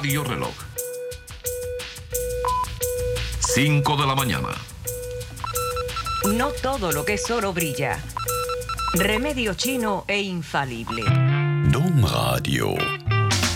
Radio Reloj. 5 de la mañana. No todo lo que es oro brilla. Remedio chino e infalible. Domradio.